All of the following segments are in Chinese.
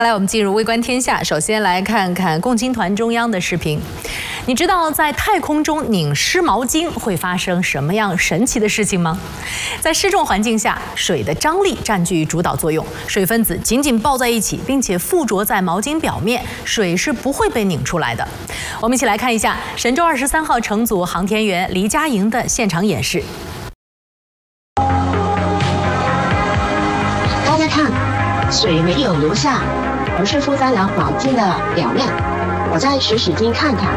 来，我们进入微观天下。首先来看看共青团中央的视频。你知道在太空中拧湿毛巾会发生什么样神奇的事情吗？在失重环境下，水的张力占据主导作用，水分子紧紧抱在一起，并且附着在毛巾表面，水是不会被拧出来的。我们一起来看一下神舟23号乘组航天员黎佳莹的现场演示。 大家看，水没有流下，而是附在了毛巾的表面。我再使劲看看，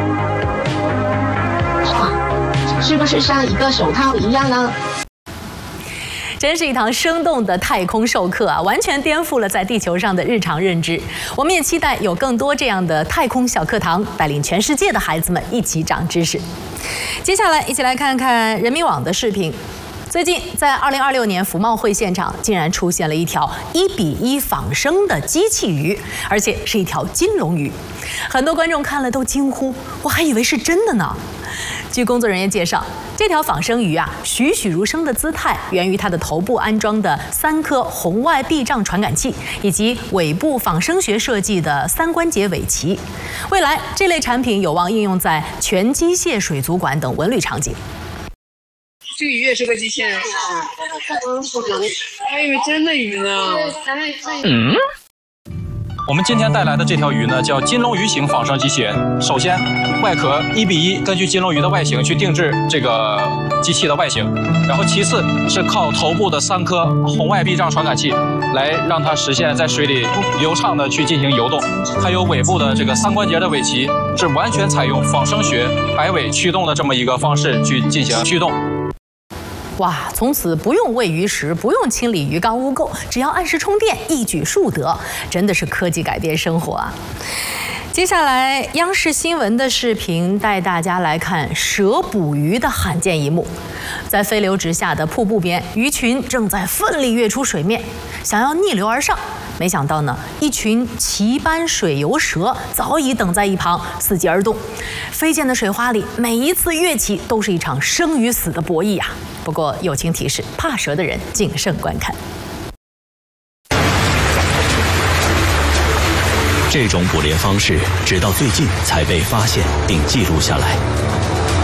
哇，是不是像一个手套一样呢？ 真是一堂生动的太空授课啊，完全颠覆了在地球上的日常认知。我们也期待有更多这样的太空小课堂，带领全世界的孩子们一起长知识。接下来，一起来看看人民网的视频。最近，在2026年服贸会现场，竟然出现了一条1:1仿生的机器鱼，而且是一条金龙鱼。很多观众看了都惊呼：“我还以为是真的呢！”据工作人员介绍，这条仿生鱼啊，栩栩如生的姿态源于它的头部安装的3颗红外避障传感器，以及尾部仿生学设计的3关节尾鳍。未来，这类产品有望应用在全机械水族馆等文旅场景。 这个鱼也是个机器人，还以为真的鱼呢。 我们今天带来的这条鱼呢，叫金龙鱼型仿生机器人。首先，外壳1:1，根据金龙鱼的外形去定制这个机器的外形。然后其次是靠头部的3颗红外避障传感器，来让它实现在水里流畅的去进行游动。还有尾部的这个3关节的尾鳍，是完全采用仿生学摆尾驱动的这么一个方式去进行驱动。 哇，从此不用喂鱼食，不用清理鱼缸污垢，只要按时充电，一举数得，真的是科技改变生活啊！接下来，央视新闻的视频带大家来看蛇捕鱼的罕见一幕。在飞流直下的瀑布边，鱼群正在奋力跃出水面，想要逆流而上。没想到呢，一群鳍斑水游蛇早已等在一旁，伺机而动。飞溅的水花里，每一次跃起都是一场生与死的博弈啊！不过友情提示，怕蛇的人谨慎观看。 这种捕猎方式直到最近才被发现并记录下来。